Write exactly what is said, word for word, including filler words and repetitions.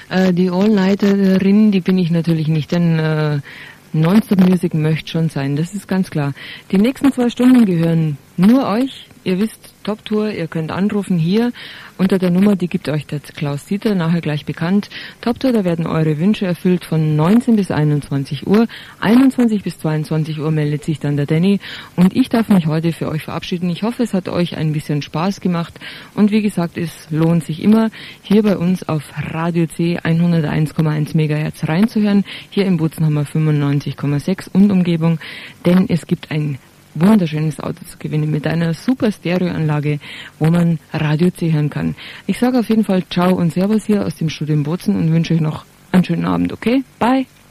Äh, die All-Nighterin, die bin ich natürlich nicht, denn äh, Non-Stop-Music möchte schon sein, das ist ganz klar. Die nächsten zwei Stunden gehören nur euch. Ihr wisst, Top-Tour, ihr könnt anrufen hier unter der Nummer, die gibt euch der Klaus Dieter, nachher gleich bekannt. Top-Tour, da werden eure Wünsche erfüllt von neunzehn bis einundzwanzig Uhr. einundzwanzig bis zweiundzwanzig Uhr meldet sich dann der Danny und ich darf mich heute für euch verabschieden. Ich hoffe, es hat euch ein bisschen Spaß gemacht und wie gesagt, es lohnt sich immer, hier bei uns auf Radio C hunderteins Komma eins Megahertz reinzuhören. Hier im Bozen haben wir fünfundneunzig Komma sechs und Umgebung, denn es gibt ein wunderschönes Auto zu gewinnen mit einer super Stereoanlage, wo man Radio C hören kann. Ich sage auf jeden Fall Ciao und Servus hier aus dem Studio in Bozen und wünsche euch noch einen schönen Abend, okay? Bye!